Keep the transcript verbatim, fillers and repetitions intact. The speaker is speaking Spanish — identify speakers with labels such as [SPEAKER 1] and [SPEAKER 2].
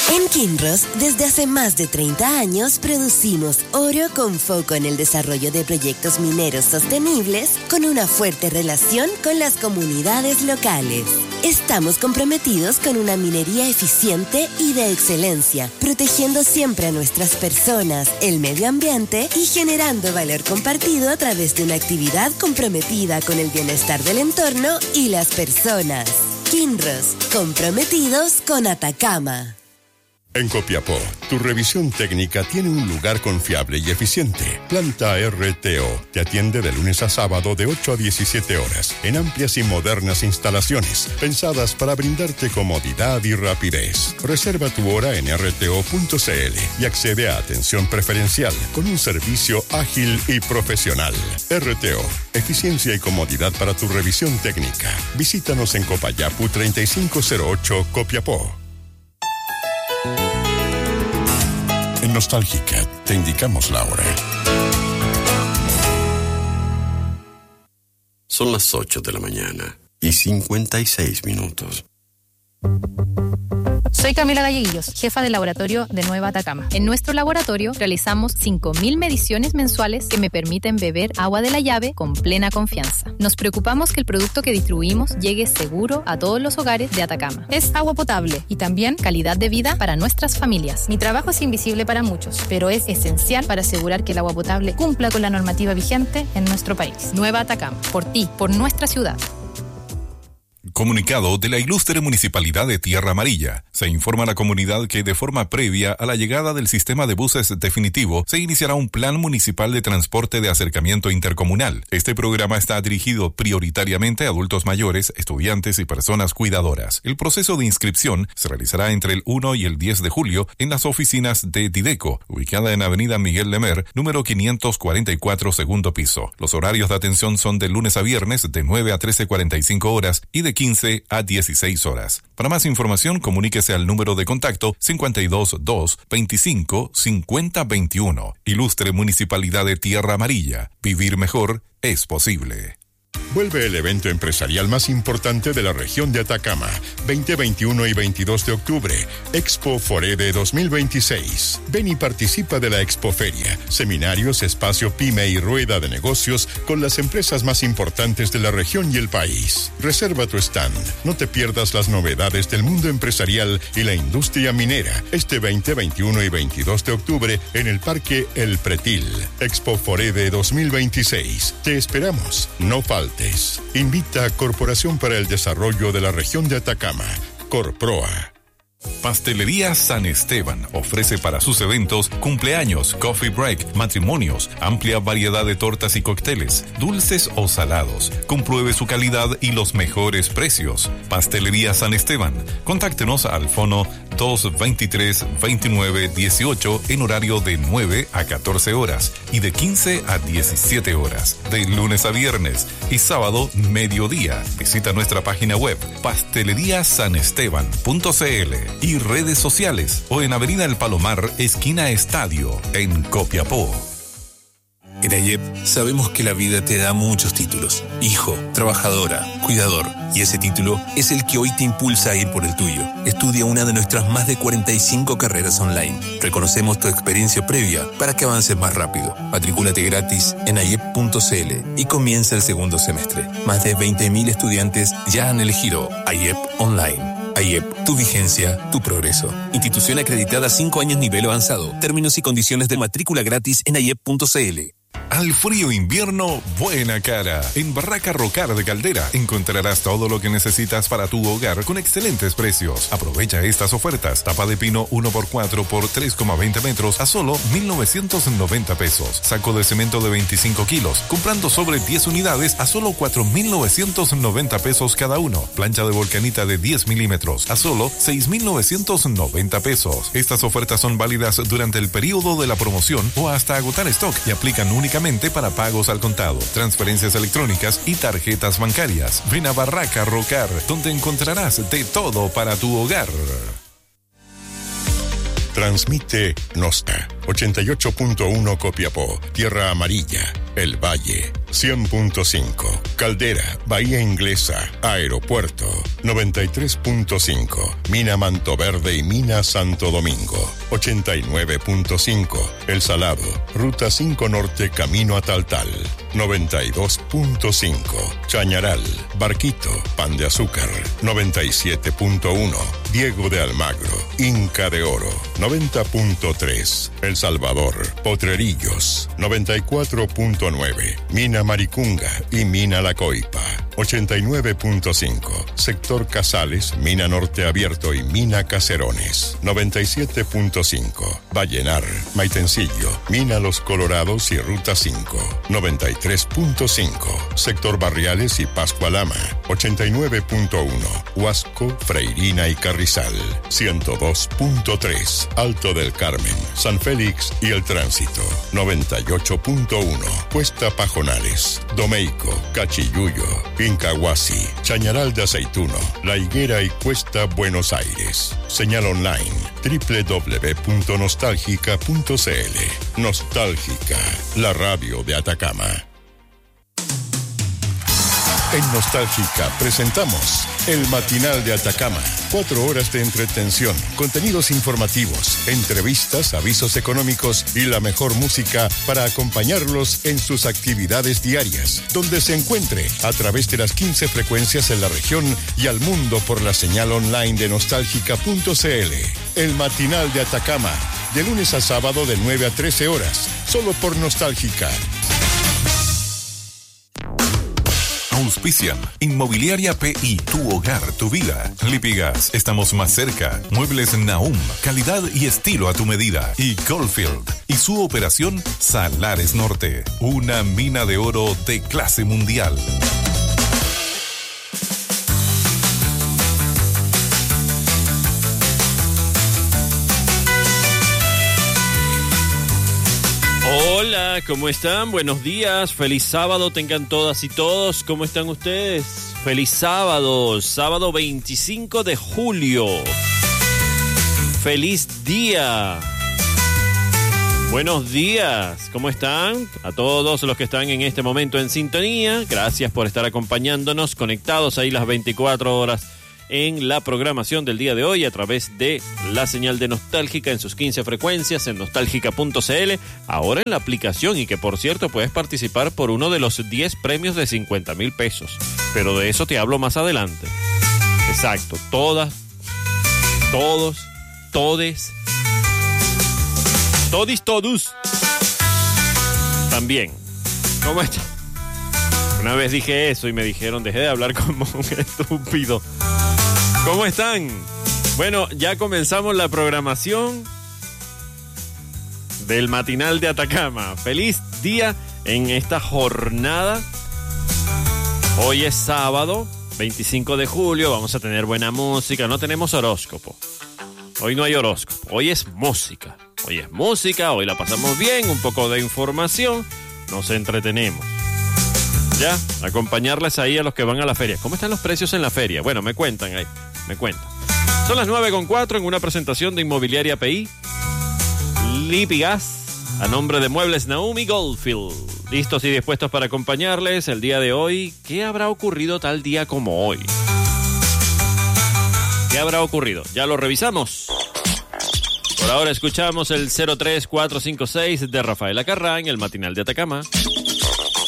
[SPEAKER 1] En Kinross, desde hace más de treinta años, producimos oro con foco en el desarrollo de proyectos mineros sostenibles con una fuerte relación con las comunidades locales. Estamos comprometidos con una minería eficiente y de excelencia, protegiendo siempre a nuestras personas, el medio ambiente y generando valor compartido a través de una actividad comprometida con el bienestar del entorno y las personas. Kinross, comprometidos con Atacama.
[SPEAKER 2] En Copiapó, tu revisión técnica tiene un lugar confiable y eficiente. Planta R T O te atiende de lunes a sábado de ocho a diecisiete horas en amplias y modernas instalaciones pensadas para brindarte comodidad y rapidez. Reserva tu hora en r t o punto c l y accede a atención preferencial con un servicio ágil y profesional. R T O, eficiencia y comodidad para tu revisión técnica. Visítanos en Copayapu treinta y cinco cero ocho, Copiapó. En Nostálgica te indicamos la hora.
[SPEAKER 3] Son las ocho de la mañana y cincuenta y seis minutos.
[SPEAKER 4] Soy Camila Galleguillos, jefa del laboratorio de Nueva Atacama. En nuestro laboratorio realizamos cinco mil mediciones mensuales que me permiten beber agua de la llave con plena confianza. Nos preocupamos que el producto que distribuimos llegue seguro a todos los hogares de Atacama. Es agua potable y también calidad de vida para nuestras familias. Mi trabajo es invisible para muchos, pero es esencial para asegurar que el agua potable cumpla con la normativa vigente en nuestro país. Nueva Atacama, por ti, por nuestra ciudad.
[SPEAKER 5] Comunicado de la Ilustre Municipalidad de Tierra Amarilla. Se informa a la comunidad que de forma previa a la llegada del sistema de buses definitivo se iniciará un plan municipal de transporte de acercamiento intercomunal. Este programa está dirigido prioritariamente a adultos mayores, estudiantes y personas cuidadoras. El proceso de inscripción se realizará entre el uno y el diez de julio en las oficinas de Dideco, ubicada en Avenida Miguel Lemer, número quinientos cuarenta y cuatro, segundo piso. Los horarios de atención son de lunes a viernes de nueve a trece cuarenta y cinco horas y de quince a dieciséis horas. Para más información, comuníquese al número de contacto cincuenta y dos, dos, veinticinco, cincuenta, veintiuno. Ilustre Municipalidad de Tierra Amarilla. Vivir mejor es posible.
[SPEAKER 2] Vuelve el evento empresarial más importante de la región de Atacama, veinte, veintiuno y veintidós de octubre, Expo Forede dos mil veintiséis. Ven y participa de la Expoferia, seminarios, espacio pyme y rueda de negocios con las empresas más importantes de la región y el país. Reserva tu stand, no te pierdas las novedades del mundo empresarial y la industria minera, este veinte, veintiuno y veintidós de octubre en el Parque El Pretil. Expo Forede dos mil veintiséis. Te esperamos, no faltes. Invita a Corporación para el Desarrollo de la Región de Atacama, Corproa.
[SPEAKER 5] Pastelería San Esteban ofrece para sus eventos cumpleaños, coffee break, matrimonios, amplia variedad de tortas y cócteles, dulces o salados. Compruebe su calidad y los mejores precios. Pastelería San Esteban. Contáctenos al fono dos veintitrés, veintinueve, dieciocho en horario de nueve a catorce horas y de quince a diecisiete horas, de lunes a viernes y sábado mediodía. Visita nuestra página web pastelería san esteban punto c l y redes sociales o en Avenida El Palomar, esquina Estadio, en Copiapó.
[SPEAKER 6] En AYEP sabemos que la vida te da muchos títulos. Hijo, trabajadora, cuidador. Y ese título es el que hoy te impulsa a ir por el tuyo. Estudia una de nuestras más de cuarenta y cinco carreras online. Reconocemos tu experiencia previa para que avances más rápido. Matricúlate gratis en ayep punto c l y comienza el segundo semestre. Más de veinte mil estudiantes ya han elegido AYEP Online. AYEP, tu vigencia, tu progreso. Institución acreditada cinco años nivel avanzado. Términos y condiciones de matrícula gratis en ayep punto c l.
[SPEAKER 5] Al frío invierno, buena cara. En Barraca Rocar de Caldera encontrarás todo lo que necesitas para tu hogar con excelentes precios. Aprovecha estas ofertas. Tapa de pino uno por cuatro por tres coma veinte metros a solo mil novecientos noventa pesos. Saco de cemento de veinticinco kilos. Comprando sobre diez unidades a solo cuatro mil novecientos noventa pesos cada uno. Plancha de volcanita de diez milímetros a solo seis mil novecientos noventa pesos. Estas ofertas son válidas durante el periodo de la promoción o hasta agotar stock y aplican únicamente para pagos al contado, transferencias electrónicas y tarjetas bancarias. Ven a Barraca Rocar, donde encontrarás de todo para tu hogar.
[SPEAKER 2] Transmite Nostra ochenta y ocho punto uno Copiapó, Tierra Amarilla, El Valle, cien punto cinco. Caldera, Bahía Inglesa, Aeropuerto, noventa y tres punto cinco. Mina Manto Verde y Mina Santo Domingo, ochenta y nueve punto cinco. El Salado, Ruta cinco Norte, Camino a Taltal, noventa y dos punto cinco. Chañaral, Barquito, Pan de Azúcar, noventa y siete punto uno. Diego de Almagro, Inca de Oro, noventa punto tres. El Salvador, Potrerillos, noventa y cuatro punto nueve. Mina Maricunga y Mina La Coipa, ochenta y nueve punto cinco. Sector Casales, Mina Norte Abierto y Mina Caserones, noventa y siete punto cinco. Vallenar, Maitencillo, Mina Los Colorados y Ruta cinco, noventa y tres punto cinco. Sector Barriales y Pascualama, ochenta y nueve punto uno. Huasco, Freirina y Carrizal, ciento dos punto tres. Alto del Carmen, San Félix y El Tránsito, noventa y ocho punto uno. Cuesta Pajonales, Domeico, Cachiyuyo, Incahuasi, Chañaral de Aceituno, La Higuera y Cuesta Buenos Aires. Señal online doble u doble u doble u punto nostálgica punto c l. Nostálgica, la radio de Atacama. En Nostálgica presentamos El Matinal de Atacama. Cuatro horas de entretención, contenidos informativos, entrevistas, avisos económicos y la mejor música para acompañarlos en sus actividades diarias, donde se encuentre a través de las quince frecuencias en la región y al mundo por la señal online de nostálgica punto c l. El Matinal de Atacama, de lunes a sábado de nueve a trece horas, solo por Nostálgica.
[SPEAKER 5] Auspician Inmobiliaria P I, tu hogar, tu vida. Lipigas, estamos más cerca. Muebles Nahum, calidad y estilo a tu medida. Y Goldfield y su operación Salares Norte, una mina de oro de clase mundial.
[SPEAKER 7] Hola, ¿cómo están? Buenos días, feliz sábado tengan todas y todos. ¿Cómo están ustedes? Feliz sábado, sábado veinticinco de julio. Feliz día. Buenos días, ¿cómo están? A todos los que están en este momento en sintonía, gracias por estar acompañándonos, conectados ahí las veinticuatro horas en la programación del día de hoy a través de la señal de Nostálgica en sus quince frecuencias en nostálgica punto c l, ahora en la aplicación, y que por cierto puedes participar por uno de los diez premios de cincuenta mil pesos, pero de eso te hablo más adelante. Exacto, todas, todos, todes, todis, todos, también. ¿Cómo está? Una vez dije eso y me dijeron, dejé de hablar como un estúpido. ¿Cómo están? Bueno, ya comenzamos la programación del Matinal de Atacama. Feliz día en esta jornada. Hoy es sábado, veinticinco de julio. Vamos a tener buena música. No tenemos horóscopo. Hoy no hay horóscopo. Hoy es música. Hoy es música. Hoy la pasamos bien. Un poco de información. Nos entretenemos. Ya, acompañarles ahí a los que van a la feria. ¿Cómo están los precios en la feria? Bueno, me cuentan ahí, me cuentan. Son las nueve con cuatro en una presentación de Inmobiliaria P I, Lipigas, a nombre de Muebles Nahum y Goldfield. Listos y dispuestos para acompañarles el día de hoy. ¿Qué habrá ocurrido tal día como hoy? ¿Qué habrá ocurrido? Ya lo revisamos. Por ahora escuchamos el cero tres cuatro cinco seis de Rafael Acarrá en el Matinal de Atacama.